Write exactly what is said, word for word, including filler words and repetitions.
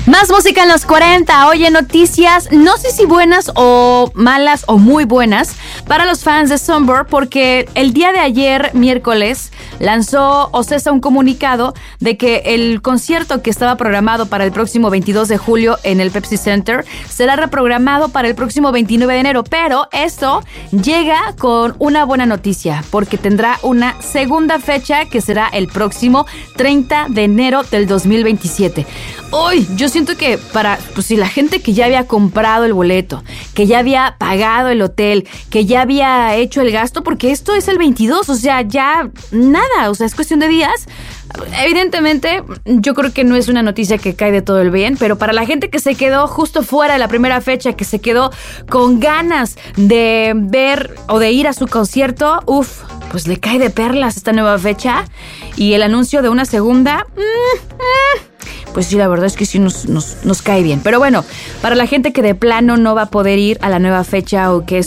Más música en los cuarenta. Oye, noticias, no sé si buenas o malas o muy buenas para los fans de Sunburn, porque el día de ayer, miércoles, lanzó Ocesa un comunicado de que el concierto que estaba programado para el próximo veintidós de julio en el Pepsi Center será reprogramado para el próximo veintinueve de enero, pero esto llega con una buena noticia, porque tendrá una segunda fecha que será el próximo treinta de enero del dos mil veintisiete. Uy, yo siento que para, pues si la gente que ya había comprado el boleto, que ya había pagado el hotel, que ya había hecho el gasto, porque esto es el veintidós, o sea, ya nada, o sea, es cuestión de días. Evidentemente, yo creo que no es una noticia que cae de todo el bien, pero para la gente que se quedó justo fuera de la primera fecha, que se quedó con ganas de ver o de ir a su concierto, uff, pues le cae de perlas esta nueva fecha y el anuncio de una segunda, mmm, mmm, pues sí, la verdad es que sí nos, nos, nos cae bien. Pero bueno, para la gente que de plano no va a poder ir a la nueva fecha o que es